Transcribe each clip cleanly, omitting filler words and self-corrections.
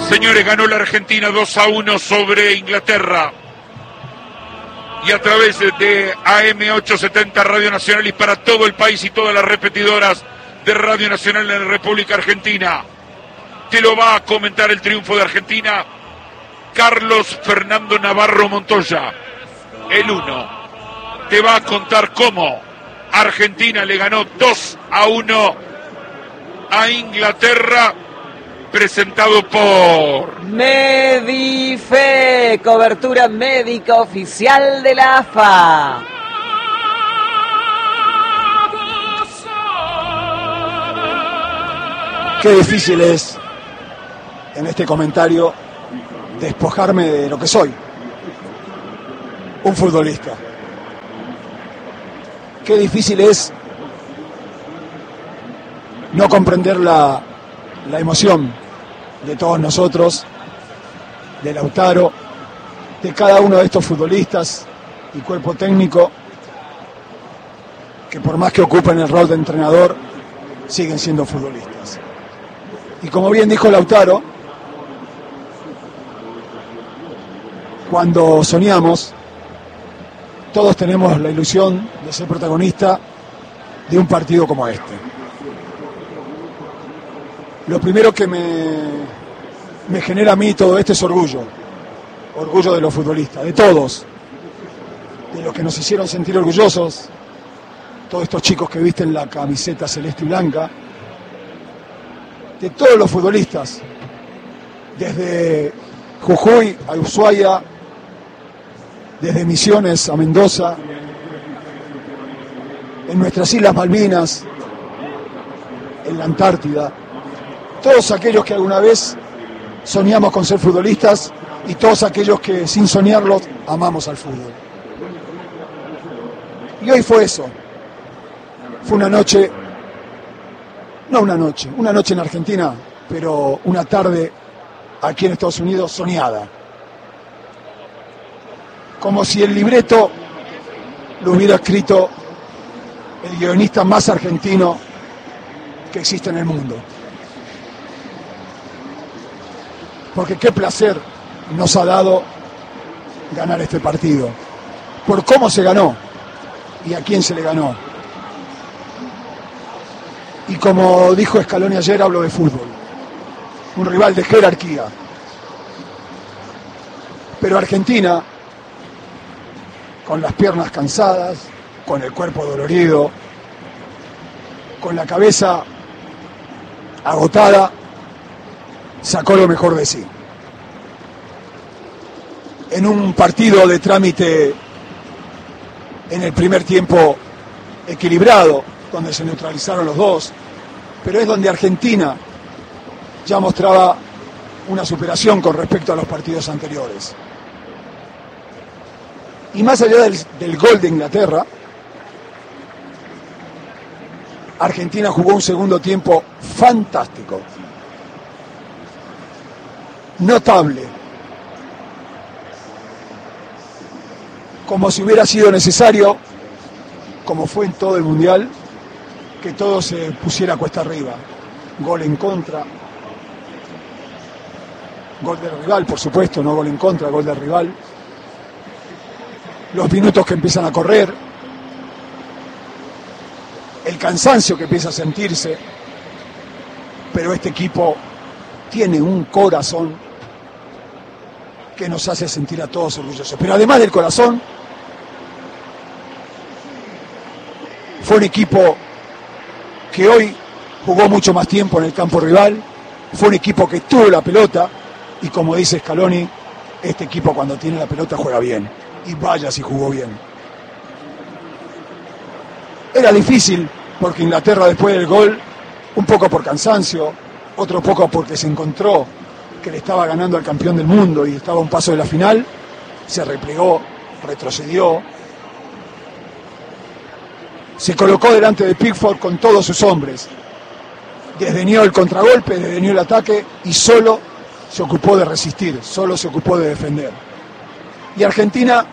Señores, ganó la Argentina 2-1 sobre Inglaterra. Y a través de AM870 Radio Nacional y para todo el país y todas las repetidoras de Radio Nacional en la República Argentina, te lo va a comentar el triunfo de Argentina Carlos Fernando Navarro Montoya, el 1. Te va a contar cómo Argentina le ganó 2-1 a Inglaterra, presentado por Medife, cobertura médica oficial de la AFA. Qué difícil es en este comentario despojarme de lo que soy, un futbolista. Qué difícil es no comprender la emoción de todos nosotros, de Lautaro, de cada uno de estos futbolistas y cuerpo técnico que por más que ocupen el rol de entrenador, siguen siendo futbolistas. Y como bien dijo Lautaro, cuando soñamos, todos tenemos la ilusión de ser protagonista de un partido como este. Lo primero que me genera a mí todo esto es orgullo de los futbolistas, de todos, de los que nos hicieron sentir orgullosos, todos estos chicos que visten la camiseta celeste y blanca, de todos los futbolistas, desde Jujuy a Ushuaia, desde Misiones a Mendoza, en nuestras Islas Malvinas, en la Antártida, todos aquellos que alguna vez soñamos con ser futbolistas y todos aquellos que sin soñarlo amamos al fútbol. Y hoy fue eso. Fue una noche en Argentina, pero una tarde aquí en Estados Unidos soñada. Como si el libreto lo hubiera escrito el guionista más argentino que existe en el mundo. Porque qué placer nos ha dado ganar este partido. Por cómo se ganó y a quién se le ganó. Y como dijo Scaloni ayer, hablo de fútbol. Un rival de jerarquía. Pero Argentina, con las piernas cansadas, con el cuerpo dolorido, con la cabeza agotada, sacó lo mejor de sí. En un partido de trámite en el primer tiempo equilibrado, donde se neutralizaron los dos, pero es donde Argentina ya mostraba una superación con respecto a los partidos anteriores. Y más allá del gol de Inglaterra, Argentina jugó un segundo tiempo fantástico, notable, como si hubiera sido necesario, como fue en todo el Mundial, que todo se pusiera cuesta arriba. Gol en contra, gol del rival, por supuesto, no gol en contra, gol del rival. Los minutos que empiezan a correr, el cansancio que empieza a sentirse, pero este equipo tiene un corazón que nos hace sentir a todos orgullosos. Pero además del corazón, fue un equipo que hoy jugó mucho más tiempo en el campo rival, fue un equipo que tuvo la pelota, y como dice Scaloni, este equipo cuando tiene la pelota juega bien, y vaya si jugó bien. Era difícil, porque Inglaterra después del gol, un poco por cansancio, otro poco porque se encontró que le estaba ganando al campeón del mundo y estaba a un paso de la final, se replegó, retrocedió, se colocó delante de Pickford con todos sus hombres, desdeñó el contragolpe, desdeñó el ataque y solo se ocupó de resistir, solo se ocupó de defender. Y Argentina,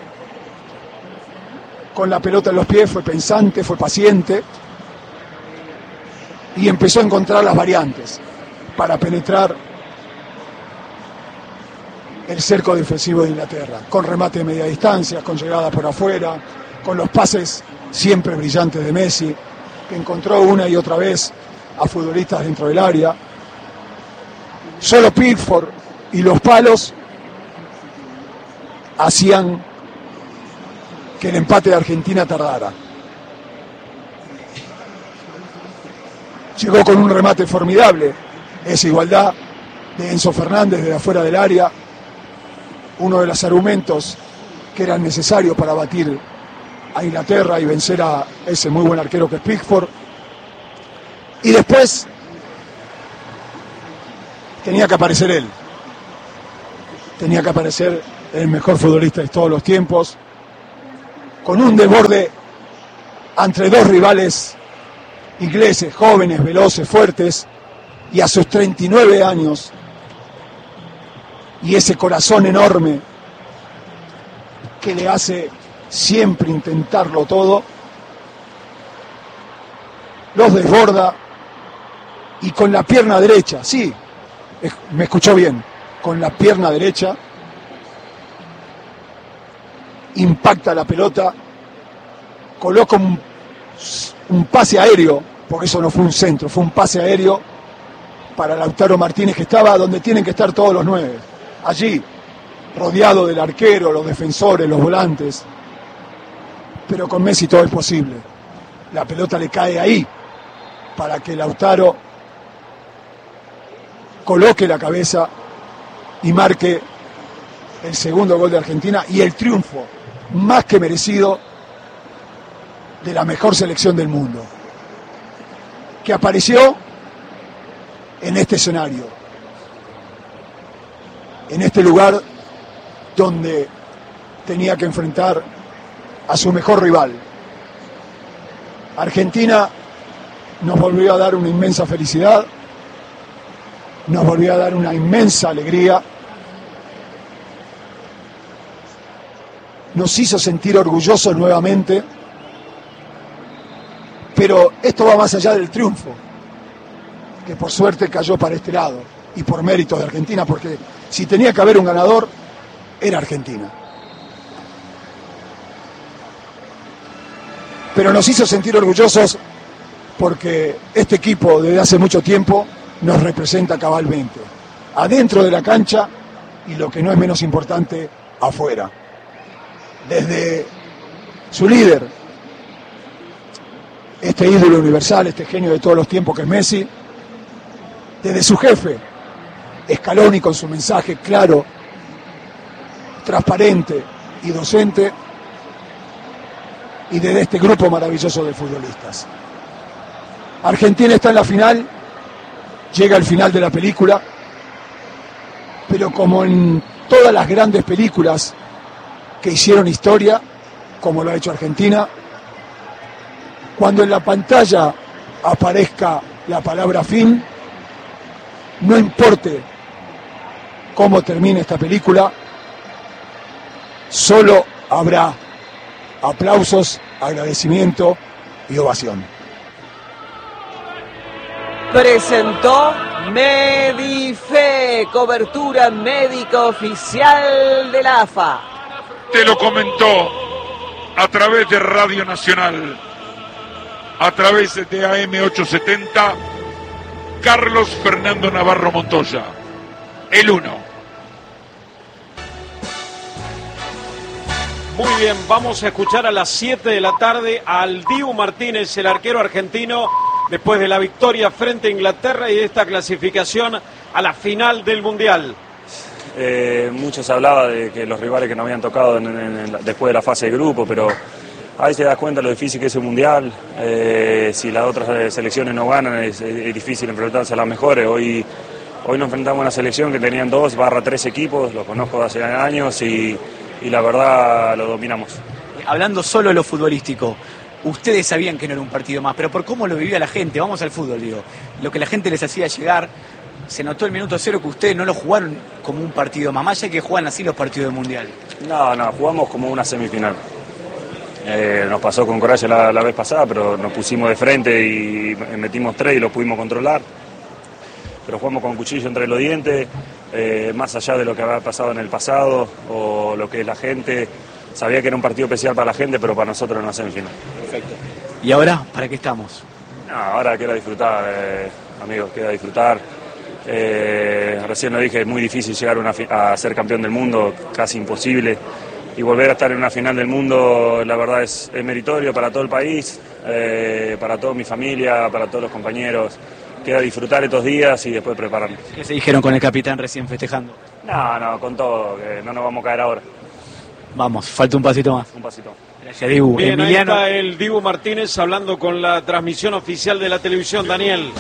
con la pelota en los pies, fue pensante, fue paciente y empezó a encontrar las variantes para penetrar el cerco defensivo de Inglaterra, con remate de media distancia, con llegada por afuera, con los pases siempre brillantes de Messi, que encontró una y otra vez a futbolistas dentro del área. Solo Pickford y los palos hacían que el empate de Argentina tardara. Llegó con un remate formidable, esa igualdad de Enzo Fernández desde afuera del área, uno de los argumentos que eran necesarios para batir a Inglaterra y vencer a ese muy buen arquero que es Pickford. Y después tenía que aparecer él, tenía que aparecer el mejor futbolista de todos los tiempos, con un desborde entre dos rivales ingleses, jóvenes, veloces, fuertes, y a sus 39 años, y ese corazón enorme que le hace siempre intentarlo todo, los desborda y con la pierna derecha, sí, me escuchó bien, con la pierna derecha impacta la pelota, coloca un pase aéreo, porque eso no fue un centro, fue un pase aéreo para Lautaro Martínez, que estaba donde tienen que estar todos los 9, allí, rodeado del arquero, los defensores, los volantes. Pero con Messi todo es posible. La pelota le cae ahí para que Lautaro coloque la cabeza y marque el segundo gol de Argentina y el triunfo más que merecido de la mejor selección del mundo, que apareció en este escenario, en este lugar donde tenía que enfrentar a su mejor rival. Argentina nos volvió a dar una inmensa felicidad, nos volvió a dar una inmensa alegría, nos hizo sentir orgullosos nuevamente, pero esto va más allá del triunfo, que por suerte cayó para este lado, y por méritos de Argentina, porque si tenía que haber un ganador, era Argentina. Pero nos hizo sentir orgullosos porque este equipo desde hace mucho tiempo nos representa cabalmente, adentro de la cancha y, lo que no es menos importante, afuera. Desde su líder, este ídolo universal, este genio de todos los tiempos que es Messi, desde su jefe, Scaloni, con su mensaje claro, transparente y docente, y desde este grupo maravilloso de futbolistas. Argentina está en la final, llega al final de la película, pero como en todas las grandes películas que hicieron historia, como lo ha hecho Argentina, cuando en la pantalla aparezca la palabra fin, no importe cómo termine esta película, solo habrá aplausos, agradecimiento y ovación. Presentó Medife, cobertura médica oficial de la AFA. Te lo comentó a través de Radio Nacional, a través de AM870, Carlos Fernando Navarro Montoya, el 1. Muy bien, vamos a escuchar a las 7 de la tarde al Dibu Martínez, el arquero argentino, después de la victoria frente a Inglaterra y de esta clasificación a la final del Mundial. Mucho se hablaba de que los rivales que nos habían tocado después de la fase de grupo, pero ahí se da cuenta lo difícil que es el Mundial. Si las otras selecciones no ganan, es difícil enfrentarse a las mejores. Hoy nos enfrentamos a una selección que tenían 2/3 equipos, los conozco de hace años y la verdad lo dominamos. Hablando solo de lo futbolístico, ustedes sabían que no era un partido más, pero por cómo lo vivía la gente, vamos al fútbol, digo, lo que la gente les hacía llegar, se notó el minuto cero que ustedes no lo jugaron como un partido más allá que juegan así los partidos del Mundial. No, jugamos como una semifinal. Nos pasó con Croacia la vez pasada, pero nos pusimos de frente y metimos 3 y lo pudimos controlar. pero jugamos con cuchillo entre los dientes, más allá de lo que había pasado en el pasado o lo que es la gente. Sabía que era un partido especial para la gente, pero para nosotros no semifinal. Perfecto. ¿Y ahora para qué estamos? No, ahora queda disfrutar, amigos, queda disfrutar. Recién lo dije, es muy difícil llegar a ser campeón del mundo, casi imposible. Y volver a estar en una final del mundo, la verdad es meritorio para todo el país, para toda mi familia, para todos los compañeros. Queda disfrutar estos días y después prepararnos. ¿Qué se dijeron con el capitán recién festejando? No, con todo, que no nos vamos a caer ahora. Vamos, falta un pasito más. Un pasito. Gracias, Dibu. Bien, Emiliano. ahí está el Dibu Martínez hablando con la transmisión oficial de la televisión. Daniel.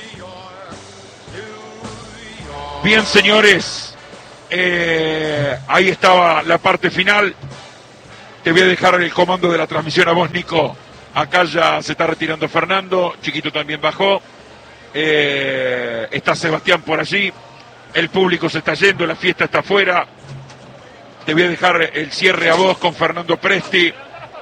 Bien, señores, ahí estaba la parte final. Te voy a dejar el comando de la transmisión a vos, Nico. Acá ya se está retirando Fernando, Chiquito también bajó. Está Sebastián por allí. El público se está yendo, la fiesta está afuera. Te voy a dejar el cierre a vos con Fernando Presti,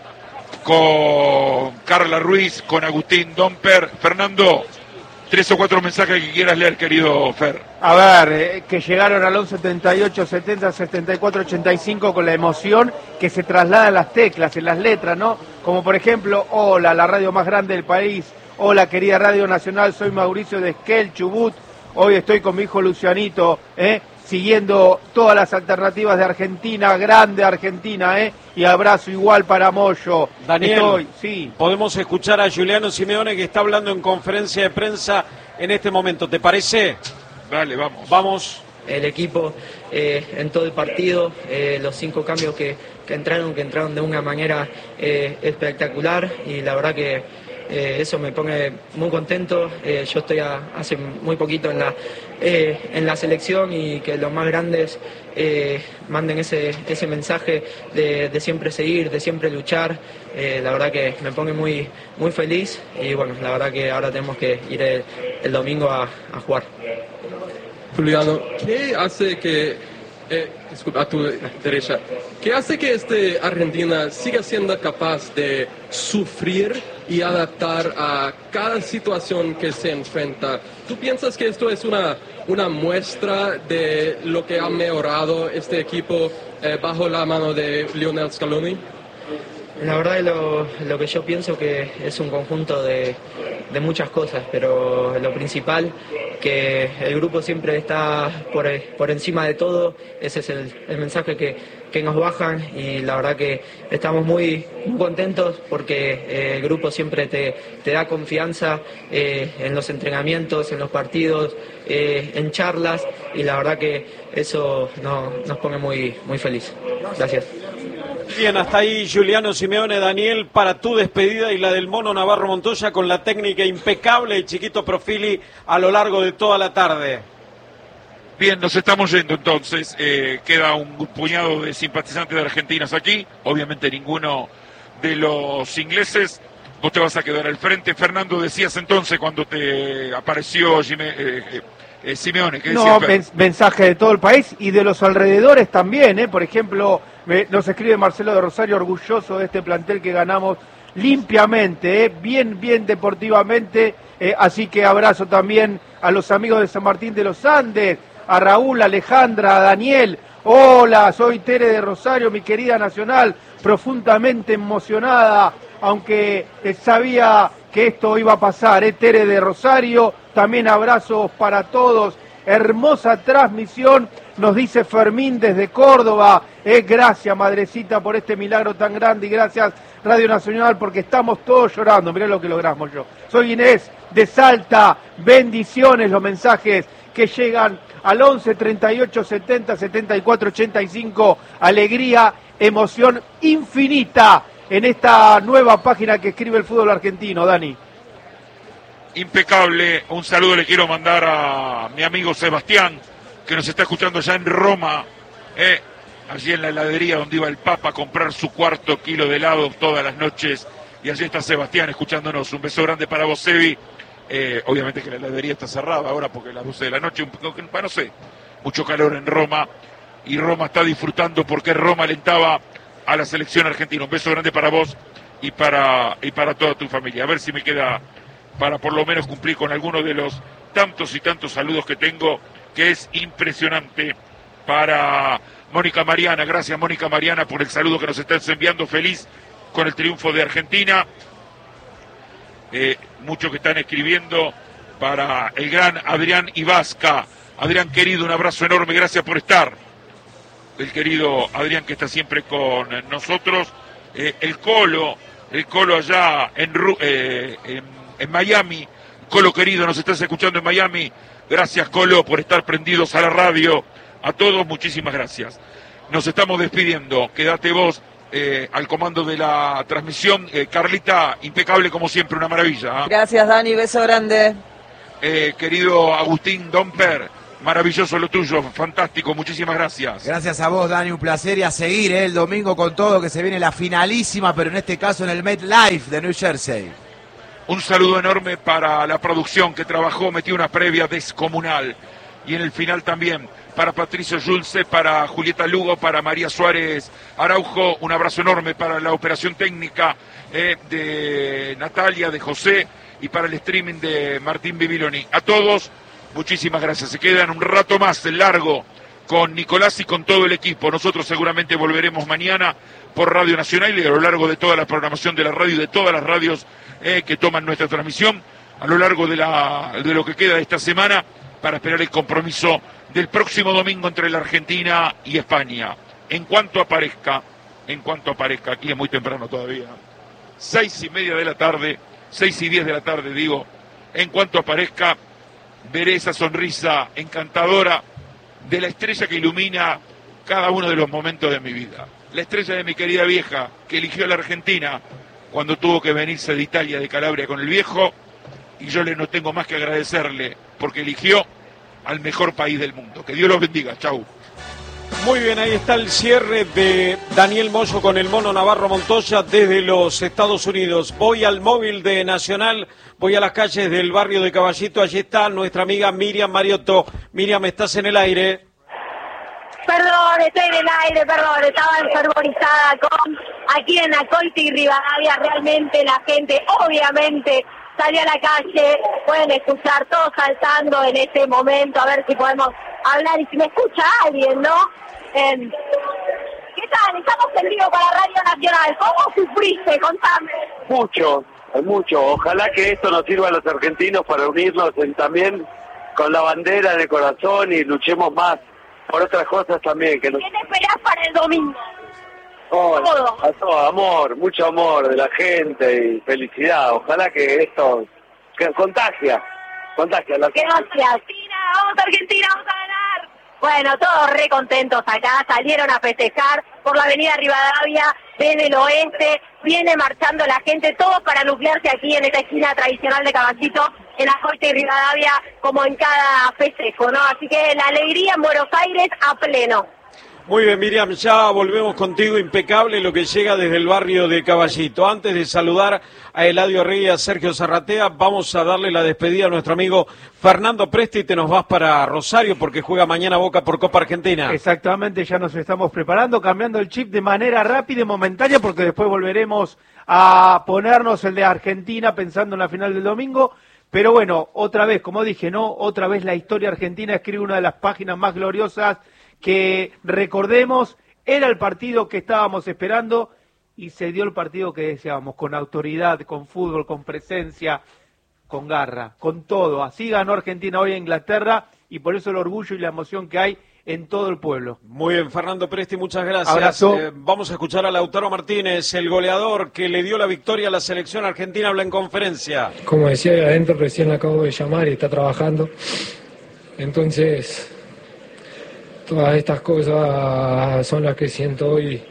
con Carla Ruiz, con Agustín Domper. Fernando, 3 o 4 mensajes que quieras leer, querido Fer. A ver, que llegaron al 11 78 70 74 85 con la emoción que se traslada en las teclas, en las letras, ¿no? Como por ejemplo, hola, la radio más grande del país. Hola, querida Radio Nacional, soy Mauricio de Esquel, Chubut. Hoy estoy con mi hijo Lucianito, siguiendo todas las alternativas de Argentina, grande Argentina, y abrazo igual para Moyo. Daniel, sí. Podemos escuchar a Giuliano Simeone que está hablando en conferencia de prensa en este momento. ¿Te parece? Dale, vamos. Vamos. El equipo en todo el partido, los 5 cambios que entraron de una manera espectacular y la verdad que eso me pone muy contento. Yo estoy hace muy poquito en la selección y que los más grandes manden ese mensaje de siempre seguir, de siempre luchar. La verdad que me pone muy, muy feliz y bueno, la verdad que ahora tenemos que ir el domingo a jugar. Juliano, ¿qué hace que, disculpa, a tu derecha, qué hace que Argentina siga siendo capaz de sufrir y adaptar a cada situación que se enfrenta? ¿Tú piensas que esto es una muestra de lo que ha mejorado este equipo bajo la mano de Lionel Scaloni? La verdad lo que yo pienso que es un conjunto de muchas cosas, pero lo principal, que el grupo siempre está por encima de todo. Ese es el mensaje que nos bajan y la verdad que estamos muy contentos porque el grupo siempre te da confianza en los entrenamientos, en los partidos, en charlas y la verdad que eso nos pone muy, muy feliz. Gracias. Bien, hasta ahí Giuliano Simeone. Daniel, para tu despedida y la del Mono Navarro Montoya con la técnica impecable de Chiquito Profili a lo largo de toda la tarde. Bien, nos estamos yendo entonces. Queda un puñado de simpatizantes de argentinos aquí. Obviamente ninguno de los ingleses. Vos te vas a quedar al frente. Fernando, decías entonces cuando te apareció Simeone. ¿Qué No, decías, mensaje de todo el país y de los alrededores también, Por ejemplo, nos escribe Marcelo de Rosario, orgulloso de este plantel que ganamos limpiamente, bien deportivamente, así que abrazo también a los amigos de San Martín de los Andes, a Raúl, a Alejandra, a Daniel. Hola, soy Tere de Rosario, mi querida Nacional, profundamente emocionada, aunque sabía que esto iba a pasar, Tere de Rosario, también abrazos para todos, hermosa transmisión, nos dice Fermín desde Córdoba, gracias madrecita por este milagro tan grande y gracias Radio Nacional porque estamos todos llorando, mirá lo que logramos yo. Soy Inés de Salta, bendiciones los mensajes que llegan al 11 38 70 74 85, alegría, emoción infinita en esta nueva página que escribe el fútbol argentino, Dani. Impecable. Un saludo le quiero mandar a mi amigo Sebastián, que nos está escuchando ya en Roma, allí en la heladería donde iba el Papa a comprar su 4 kilo de helado todas las noches. Y allí está Sebastián escuchándonos. Un beso grande para vos, Sebi. Obviamente que la heladería está cerrada ahora porque las 12 de la noche, no sé, mucho calor en Roma. Y Roma está disfrutando porque Roma alentaba a la selección argentina. Un beso grande para vos y para toda tu familia. A ver si me queda para por lo menos cumplir con algunos de los tantos y tantos saludos que tengo, que es impresionante. Para Mónica Mariana, gracias Mónica Mariana por el saludo que nos estás enviando, feliz con el triunfo de Argentina. Muchos que están escribiendo para el gran Adrián Ibasca. Adrián querido, un abrazo enorme, gracias por estar. El querido Adrián que está siempre con nosotros. El Colo allá en Miami. Colo querido, nos estás escuchando en Miami. Gracias Colo por estar prendidos a la radio. A todos, muchísimas gracias. Nos estamos despidiendo. Quédate vos al comando de la transmisión. Carlita, impecable como siempre, una maravilla. Gracias, Dani, beso grande. Querido Agustín Domper, maravilloso lo tuyo, fantástico, muchísimas gracias. Gracias a vos, Dani, un placer, y a seguir el domingo con todo, que se viene la finalísima, pero en este caso en el MetLife de New Jersey. Un saludo enorme para la producción que trabajó, metió una previa descomunal. Y en el final también para Patricio Julce, para Julieta Lugo, para María Suárez Araujo, un abrazo enorme para la operación técnica de Natalia, de José, y para el streaming de Martín Bibiloni. A todos, muchísimas gracias. Se quedan un rato más largo con Nicolás y con todo el equipo. Nosotros seguramente volveremos mañana por Radio Nacional y a lo largo de toda la programación de la radio y de todas las radios que toman nuestra transmisión a lo largo de lo que queda de esta semana, para esperar el compromiso del próximo domingo entre la Argentina y España. En cuanto aparezca, aquí es muy temprano todavía, 6:30 de la tarde, 6:10 de la tarde digo, en cuanto aparezca, veré esa sonrisa encantadora de la estrella que ilumina cada uno de los momentos de mi vida. La estrella de mi querida vieja, que eligió a la Argentina cuando tuvo que venirse de Italia, de Calabria con el viejo, y yo no tengo más que agradecerle, porque eligió al mejor país del mundo. Que Dios los bendiga. Chau. Muy bien, ahí está el cierre de Daniel Moyo con el Mono Navarro Montoya desde los Estados Unidos. Voy al móvil de Nacional, voy a las calles del barrio de Caballito. Allí está nuestra amiga Miriam Mariotto. Miriam, ¿estás en el aire? Perdón, estoy en el aire, perdón, estaba enfermorizada con aquí en Acolte y Rivadavia. Realmente la gente, obviamente, salió a la calle, pueden escuchar todos saltando en este momento, a ver si podemos hablar y si me escucha alguien, ¿no? ¿Qué tal? Estamos en vivo para Radio Nacional. ¿Cómo sufriste? Contame. Mucho. Ojalá que esto nos sirva a los argentinos para unirnos también con la bandera en el corazón y luchemos más por otras cosas también. ¿Qué te esperás para el domingo? A todo, amor, mucho amor de la gente y felicidad. Ojalá que esto contagia a la gente. Gracias. Vamos Argentina, vamos a ganar. Bueno, todos re contentos acá, salieron a festejar por la avenida Rivadavia, desde el oeste, viene marchando la gente, todos para nuclearse aquí en esta esquina tradicional de Caballito, en Acolte y Rivadavia, como en cada festejo, ¿no? Así que la alegría en Buenos Aires a pleno. Muy bien, Miriam, ya volvemos contigo, impecable lo que llega desde el barrio de Caballito. Antes de saludar a Eladio Rey y a Sergio Zarratea, vamos a darle la despedida a nuestro amigo Fernando Presti. Te nos vas para Rosario porque juega mañana Boca por Copa Argentina. Exactamente, ya nos estamos preparando, cambiando el chip de manera rápida y momentánea, porque después volveremos a ponernos el de Argentina pensando en la final del domingo. Pero bueno, otra vez, como dije, ¿no? Otra vez la historia argentina escribe una de las páginas más gloriosas que, recordemos, era el partido que estábamos esperando y se dio el partido que deseábamos, con autoridad, con fútbol, con presencia, con garra, con todo. Así ganó Argentina hoy a Inglaterra y por eso el orgullo y la emoción que hay en todo el pueblo. Muy bien, Fernando Presti, muchas gracias. Abrazo. Vamos a escuchar a Lautaro Martínez, el goleador que le dio la victoria a la selección argentina, habla en conferencia. Como decía ahí adentro, recién la acabo de llamar y está trabajando. Entonces, todas estas cosas son las que siento hoy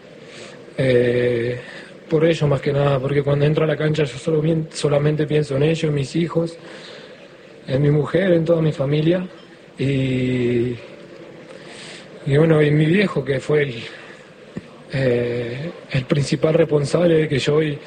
por ellos más que nada, porque cuando entro a la cancha yo solamente pienso en ellos, en mis hijos, en mi mujer, en toda mi familia y bueno, en mi viejo, que fue el principal responsable de que yo hoy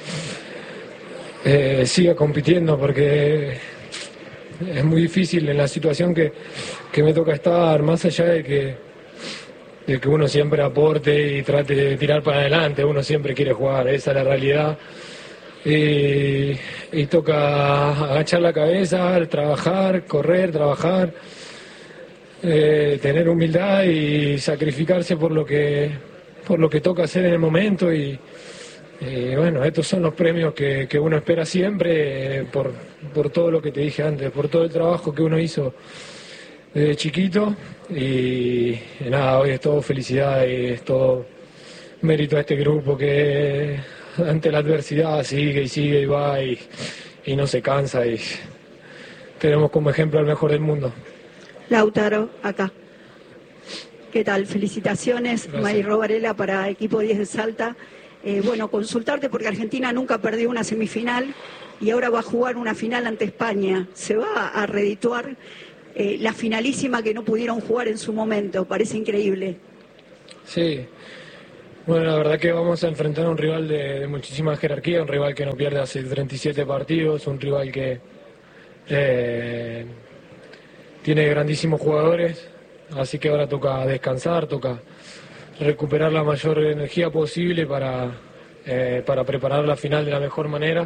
siga compitiendo, porque es muy difícil en la situación que me toca estar, más allá de que uno siempre aporte y trate de tirar para adelante, uno siempre quiere jugar, esa es la realidad. y toca agachar la cabeza, trabajar, correr, trabajar, tener humildad y sacrificarse por lo que toca hacer en el momento y bueno, estos son los premios que uno espera siempre por todo lo que te dije antes, por todo el trabajo que uno hizo desde chiquito y nada, hoy es todo felicidad y es todo mérito a este grupo que ante la adversidad sigue y va y no se cansa y tenemos como ejemplo al mejor del mundo. Lautaro, acá. ¿Qué tal? Felicitaciones, Mayro Varela para Equipo 10 de Salta. Bueno, consultarte porque Argentina nunca perdió una semifinal y ahora va a jugar una final ante España. ¿Se va a redituar la finalísima que no pudieron jugar en su momento? Parece increíble. Sí. Bueno, la verdad que vamos a enfrentar a un rival de muchísima jerarquía, un rival que no pierde hace 37 partidos, un rival que tiene grandísimos jugadores, así que ahora toca descansar, toca recuperar la mayor energía posible para preparar la final de la mejor manera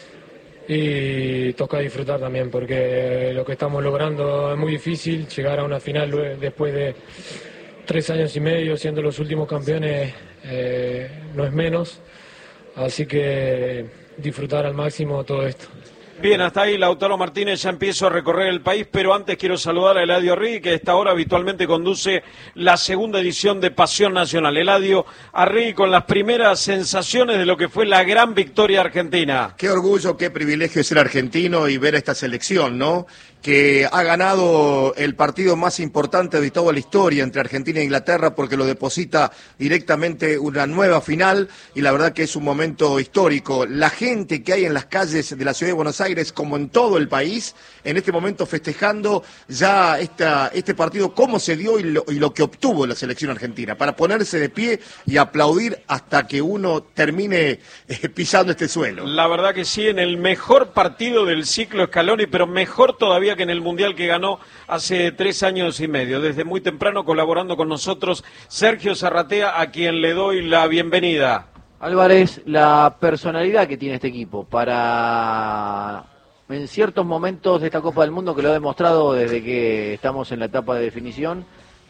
y toca disfrutar también porque lo que estamos logrando es muy difícil, llegar a una final después de 3 años y medio siendo los últimos campeones no es menos, así que disfrutar al máximo todo esto. Bien, hasta ahí Lautaro Martínez, ya empiezo a recorrer el país, pero antes quiero saludar a Eladio Arregui, que a esta hora habitualmente conduce la segunda edición de Pasión Nacional. Eladio Arregui, con las primeras sensaciones de lo que fue la gran victoria argentina. Qué orgullo, qué privilegio ser argentino y ver esta selección, ¿no? Que ha ganado el partido más importante de toda la historia entre Argentina e Inglaterra porque lo deposita directamente una nueva final y la verdad que es un momento histórico. La gente que hay en las calles de la ciudad de Buenos Aires, como en todo el país, en este momento festejando ya este partido, cómo se dio y lo que obtuvo la selección argentina, para ponerse de pie y aplaudir hasta que uno termine pisando este suelo. La verdad que sí, en el mejor partido del ciclo Scaloni, pero mejor todavía que en el Mundial que ganó hace 3 años y medio. Desde muy temprano colaborando con nosotros Sergio Zarratea, a quien le doy la bienvenida. Álvarez, la personalidad que tiene este equipo para, en ciertos momentos de esta Copa del Mundo, que lo ha demostrado desde que estamos en la etapa de definición,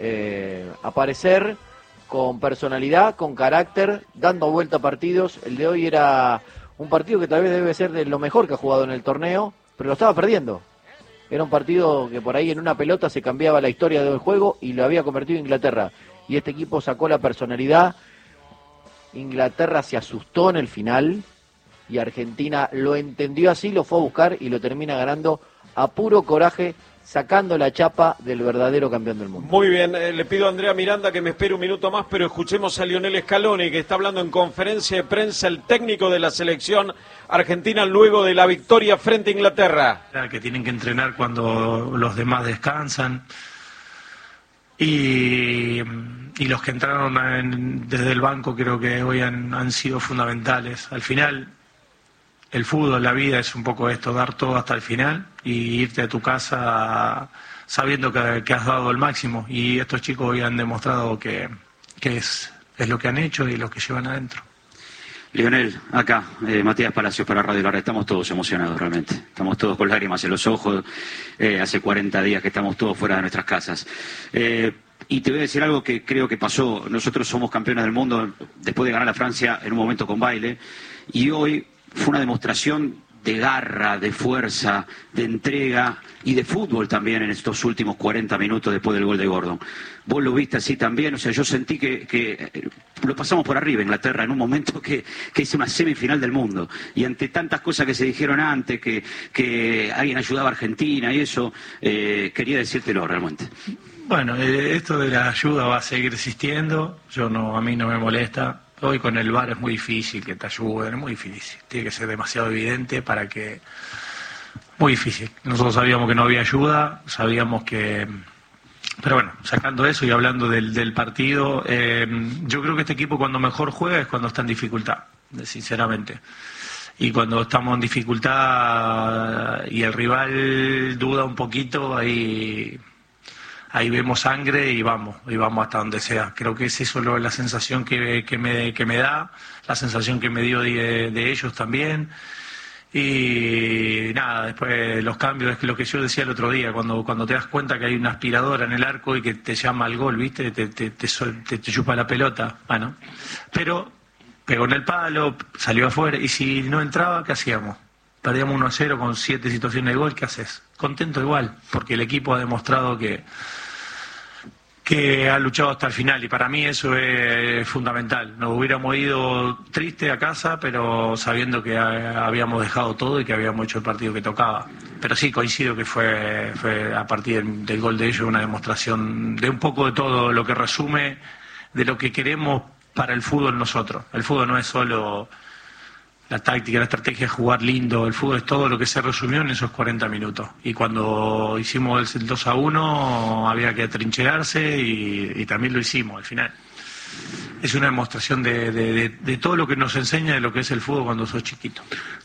aparecer con personalidad, con carácter, dando vuelta a partidos. El de hoy era un partido que tal vez debe ser de lo mejor que ha jugado en el torneo, pero lo estaba perdiendo. Era un partido que por ahí en una pelota se cambiaba la historia del juego y lo había convertido Inglaterra. Y este equipo sacó la personalidad. Inglaterra se asustó en el final y Argentina lo entendió así, lo fue a buscar y lo termina ganando a puro coraje, sacando la chapa del verdadero campeón del mundo. Muy bien, le pido a Andrea Miranda que me espere un minuto más, pero escuchemos a Lionel Scaloni, que está hablando en conferencia de prensa, el técnico de la selección argentina luego de la victoria frente a Inglaterra. Que tienen que entrenar cuando los demás descansan y los que entraron desde el banco creo que hoy han sido fundamentales. Al final el fútbol, la vida es un poco esto, dar todo hasta el final y irte a tu casa sabiendo que has dado el máximo, y estos chicos hoy han demostrado que es lo que han hecho y lo que llevan adentro. Lionel, acá, Matías Palacios para Radio La Red. Estamos todos emocionados realmente, estamos todos con lágrimas en los ojos, hace 40 días que estamos todos fuera de nuestras casas. Y te voy a decir algo que creo que pasó. Nosotros somos campeones del mundo después de ganar a Francia en un momento con baile, y hoy fue una demostración de garra, de fuerza, de entrega y de fútbol también en estos últimos 40 minutos después del gol de Gordon. Vos lo viste así también, o sea, yo sentí que lo pasamos por arriba Inglaterra en un momento que es una semifinal del mundo, y ante tantas cosas que se dijeron antes, que alguien ayudaba a Argentina y eso, quería decírtelo realmente. Bueno, esto de la ayuda va a seguir existiendo, a mí no me molesta. Hoy con el VAR es muy difícil que te ayuden, es muy difícil. Tiene que ser demasiado evidente para que... Muy difícil. Nosotros sabíamos que no había ayuda, sabíamos que... Pero bueno, sacando eso y hablando del partido, yo creo que este equipo cuando mejor juega es cuando está en dificultad, sinceramente. Y cuando estamos en dificultad y el rival duda un poquito, ahí ahí vemos sangre y vamos hasta donde sea. Creo que es eso la sensación que me da, la sensación que me dio de ellos también. Y nada, después los cambios, es lo que yo decía el otro día, cuando te das cuenta que hay una aspiradora en el arco y que te llama al gol, ¿viste? Te chupa la pelota, bueno. Pero pegó en el palo, salió afuera, y si no entraba, ¿qué hacíamos? Perdíamos 1-0 con 7 situaciones de gol, ¿qué haces? Contento igual, porque el equipo ha demostrado que ha luchado hasta el final, y para mí eso es fundamental. Nos hubiéramos ido triste a casa, pero sabiendo que habíamos dejado todo y que habíamos hecho el partido que tocaba. Pero sí, coincido que fue a partir del gol de ellos una demostración de un poco de todo lo que resume de lo que queremos para el fútbol nosotros. El fútbol no es solo la táctica, la estrategia, jugar lindo. El fútbol es todo lo que se resumió en esos 40 minutos. Y cuando hicimos el 2-1 había que atrincherarse y también lo hicimos al final. Es una demostración de todo lo que nos enseña de lo que es el fútbol cuando sos chiquito.